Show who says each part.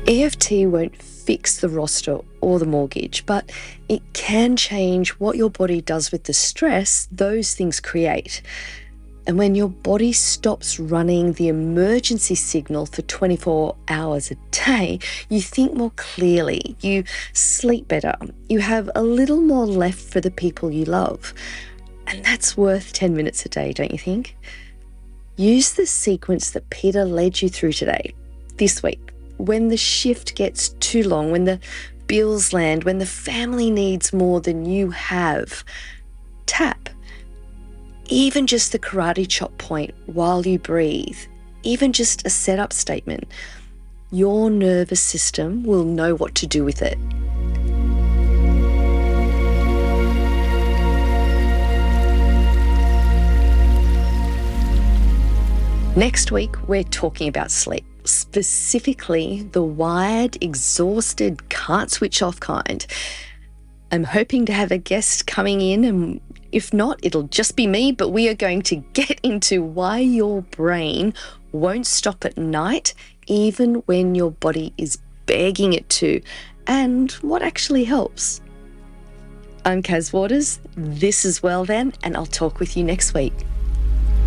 Speaker 1: EFT won't fix the roster or the mortgage, but it can change what your body does with the stress those things create. And when your body stops running the emergency signal for 24 hours a day, you think more clearly, you sleep better, you have a little more left for the people you love. And that's worth 10 minutes a day, don't you think? Use the sequence that Peter led you through today, this week. When the shift gets too long, when the bills land, when the family needs more than you have, tap. Even just the karate chop point while you breathe, even just a setup statement, your nervous system will know what to do with it. Next week, we're talking about sleep, specifically the wired, exhausted, can't switch off kind. I'm hoping to have a guest coming in, and if not, it'll just be me, but we are going to get into why your brain won't stop at night, even when your body is begging it to, and what actually helps. I'm Kaz Waters. This is Well Then, and I'll talk with you next week.